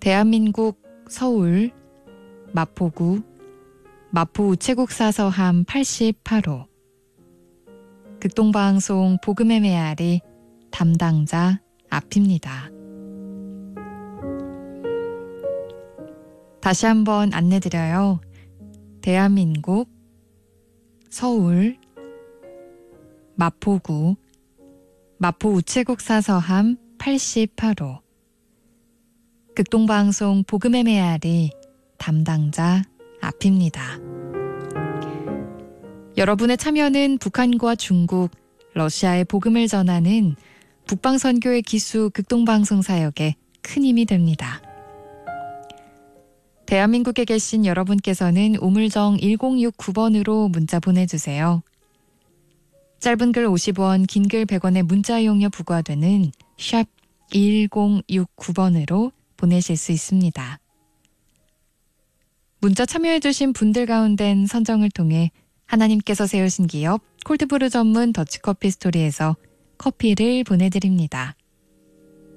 대한민국 서울 마포구 마포 우체국 사서함 88호 극동방송 복음의 메아리 담당자 앞입니다. 다시 한번 안내드려요. 대한민국 서울 마포구 마포 우체국 사서함 88호 극동방송 복음의 메아리 담당자 앞입니다. 여러분의 참여는 북한과 중국, 러시아의 복음을 전하는 북방선교의 기수 극동방송 사역에 큰 힘이 됩니다. 대한민국에 계신 여러분께서는 우물정 1069번으로 문자 보내주세요. 짧은 글 50원, 긴 글 100원의 문자 이용료 부과되는 샵 1069번으로 보내실 수 있습니다. 문자 참여해주신 분들 가운데는 선정을 통해 하나님께서 세우신 기업 콜드브루 전문 더치커피 스토리에서 커피를 보내드립니다.